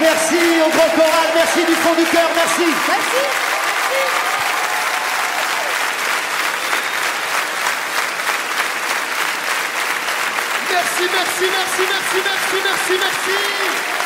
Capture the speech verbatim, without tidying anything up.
Merci au grand choral, merci du fond du cœur, merci. Merci. Merci, merci, merci, merci, merci, merci, merci.